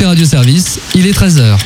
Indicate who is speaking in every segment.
Speaker 1: Café Radio Service, il est 13h.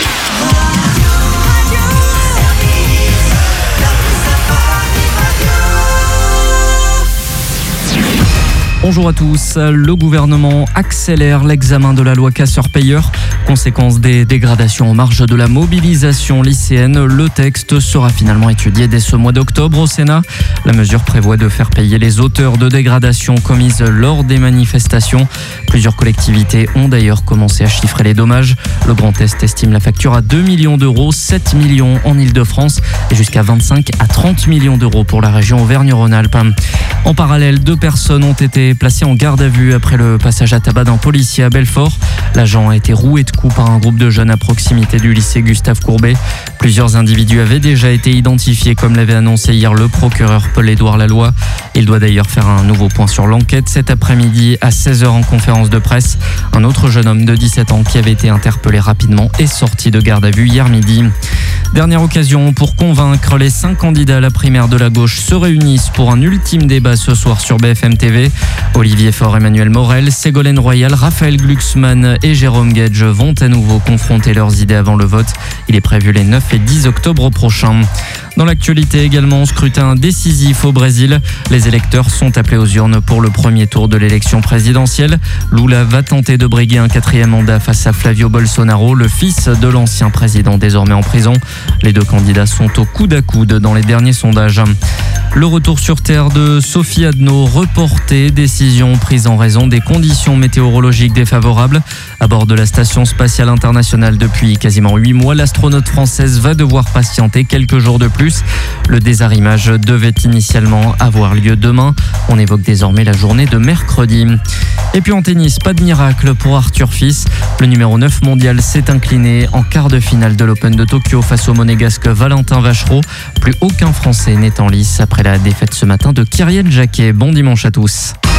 Speaker 2: Bonjour à tous. Le gouvernement accélère l'examen de la loi casseurs-payeurs. Conséquence des dégradations en marge de la mobilisation lycéenne, le texte sera finalement étudié dès ce mois d'octobre au Sénat. La mesure prévoit de faire payer les auteurs de dégradations commises lors des manifestations. Plusieurs collectivités ont d'ailleurs commencé à chiffrer les dommages. Le Grand Est estime la facture à 2 millions d'euros, 7 millions en Ile-de-France et jusqu'à 25 à 30 millions d'euros pour la région Auvergne-Rhône-Alpes. En parallèle, 2 personnes ont été placées en garde à vue après le passage à tabac d'un policier à Belfort. L'agent a été roué de coups par un groupe de jeunes à proximité du lycée Gustave Courbet. Plusieurs individus avaient déjà été identifiés, comme l'avait annoncé hier le procureur Paul-Édouard Laloy. Il doit d'ailleurs faire un nouveau point sur l'enquête cet après-midi à 16h en conférence de presse. Un autre jeune homme de 17 ans qui avait été interpellé rapidement est sorti de garde à vue hier midi. Dernière occasion pour convaincre les 5 candidats à la primaire de la gauche se réunissent pour un ultime débat ce soir sur BFM TV. Olivier Faure, Emmanuel Morel, Ségolène Royal, Raphaël Glucksmann et Jérôme Guedj vont à nouveau confronter leurs idées avant le vote. Il est prévu les 9 et 10 octobre prochains. Dans l'actualité également, scrutin décisif au Brésil. Les électeurs sont appelés aux urnes pour le premier tour de l'élection présidentielle. Lula va tenter de briguer un 4e mandat face à Flavio Bolsonaro, le fils de l'ancien président désormais en prison. Les 2 candidats sont au coude à coude dans les derniers sondages. Le retour sur Terre de Sophie Adno reporté, décision prise en raison des conditions météorologiques défavorables. À bord de la Station spatiale internationale depuis quasiment 8 mois, l'astronaute française va devoir patienter quelques jours de plus. Le désarrimage devait initialement avoir lieu demain. On évoque désormais la journée de mercredi. Et puis en tennis, pas de miracle pour Arthur Fils. Le numéro 9 mondial s'est incliné en quart de finale de l'Open de Tokyo face au monégasque Valentin Vachereau. Plus aucun Français n'est en lice après la défaite ce matin de Kyriel Jacquet. Bon dimanche à tous.